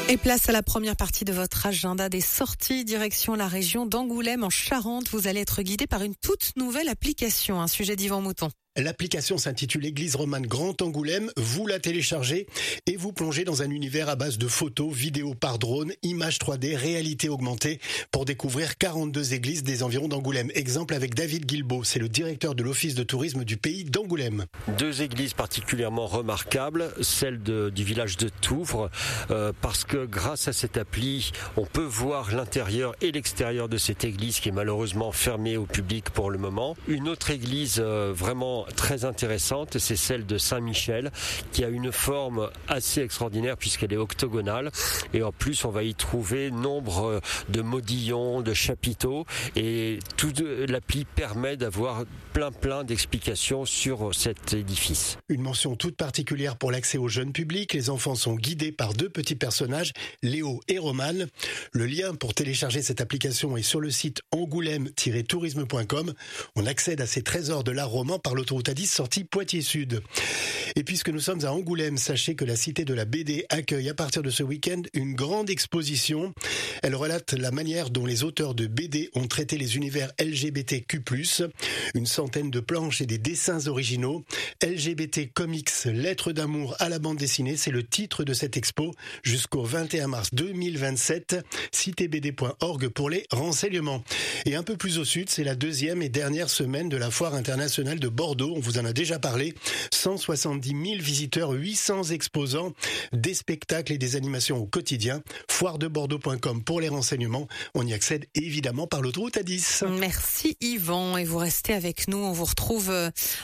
Et place à la première partie de votre agenda des sorties, direction la région d'Angoulême en Charente. Vous allez être guidé par une toute nouvelle application, un sujet d'Yvan Mouton. L'application s'intitule Église romane Grand Angoulême. Vous la téléchargez et vous plongez dans un univers à base de photos, vidéos par drone, images 3D, réalité augmentée pour découvrir 42 églises des environs d'Angoulême. Exemple avec David Guilbault, c'est le directeur de l'office de tourisme du pays d'Angoulême. Deux églises particulièrement remarquables, celle du village de Touvre, parce que grâce à cette appli, on peut voir l'intérieur et l'extérieur de cette église qui est malheureusement fermée au public pour le moment. Une autre église vraiment très intéressante, c'est celle de Saint-Michel, qui a une forme assez extraordinaire puisqu'elle est octogonale, et en plus on va y trouver nombre de modillons, de chapiteaux, et toute l'appli permet d'avoir plein d'explications sur cet édifice. Une mention toute particulière pour l'accès au jeune public. Les enfants sont guidés par deux petits personnages, Léo et Romane. Le lien pour télécharger cette application est sur le site angoulême-tourisme.com. On accède à ces trésors de l'art roman par l'autoroute A10 sortie Poitiers-Sud. Et puisque nous sommes à Angoulême, sachez que la Cité de la BD accueille à partir de ce week-end une grande exposition. Elle relate la manière dont les auteurs de BD ont traité les univers LGBTQ+. Une centaine de planches et des dessins originaux. LGBT Comics, lettres d'amour à la bande dessinée, c'est le titre de cette expo jusqu'au 21 mars 2027. citebd.org pour les renseignements. Et un peu plus au sud, c'est la deuxième et dernière semaine de la Foire internationale de Bordeaux. On vous en a déjà parlé. 170 000 visiteurs, 800 exposants, des spectacles et des animations au quotidien. Foiredebordeaux.com pour les renseignements. On y accède évidemment par l'autoroute A10. Merci Yvan, et vous restez avec nous. On vous retrouve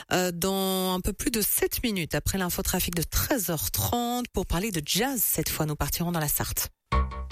dans un peu plus de 7 minutes après l'infotrafic de 13h30 pour parler de jazz. Cette fois, nous partirons dans la Sarthe.